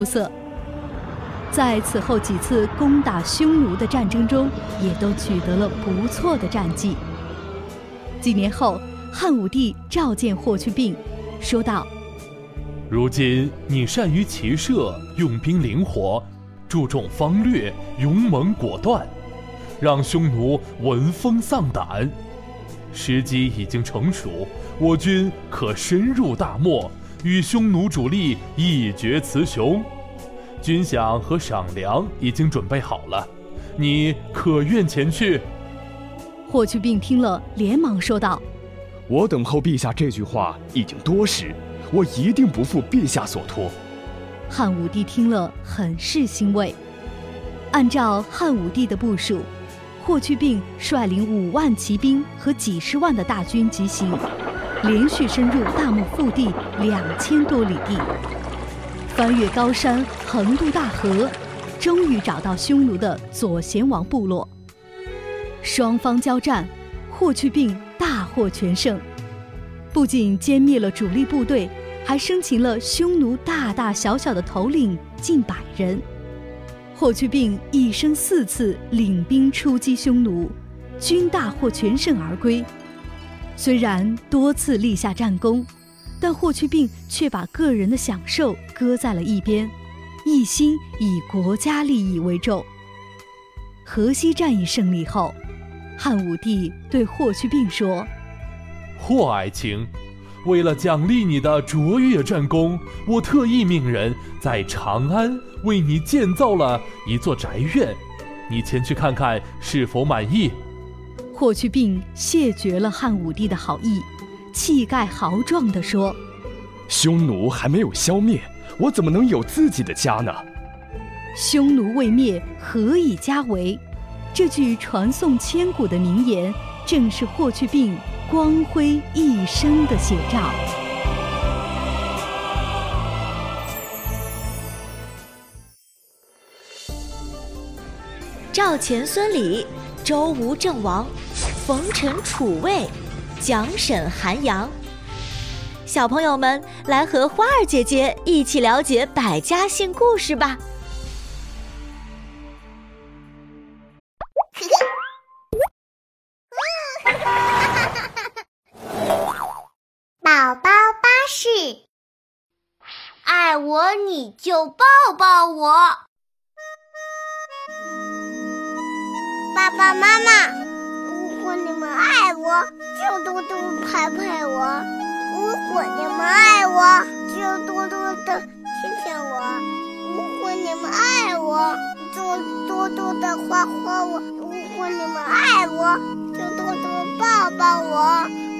色。在此后几次攻打匈奴的战争中，也都取得了不错的战绩。几年后，汉武帝召见霍去病，说道： 如今你善于骑射，用兵灵活，注重方略，勇猛果断，让匈奴闻风丧胆。时机已经成熟，我军可深入大漠，与匈奴主力一决雌雄。军饷和赏粮已经准备好了，你可愿前去？ 霍去病听了，连忙说道： 我等候陛下这句话已经多时，我一定不负陛下所托。 汉武帝听了，很是欣慰。按照汉武帝的部署，霍去病率领5万骑兵和几十万的大军急行，连续深入大漠腹地2000多里地，翻越高山，横渡大河，终于找到匈奴的左贤王部落。双方交战，霍去病大获全胜，不仅歼灭了主力部队，还生擒了匈奴大大小小的头领近100人。霍去病一生4次领兵出击匈奴，均大获全胜而归。虽然多次立下战功，但霍去病却把个人的享受搁在了一边，一心以国家利益为重。河西战役胜利后，汉武帝对霍去病说： 霍爱卿，为了奖励你的卓越战功，我特意命人在长安为你建造了一座宅院，你前去看看是否满意？ 霍去病谢绝了汉武帝的好意，气概豪壮地说： 匈奴还没有消灭，我怎么能有自己的家呢？ 匈奴未灭，何以家为？这句传颂千古的名言，正是霍去病光辉一生的写照。 赵钱孙李，周吴郑王，冯陈楚卫，蒋沈韩杨。小朋友们，来和花儿姐姐一起了解百家姓故事吧。 宝宝巴士，爱我你就抱抱我。爸爸妈妈，如果你们爱我，就多多拍拍我；如果你们爱我，就多多的亲亲我；如果你们爱我，就多多的画画我；如果你们爱我，就多多抱抱我。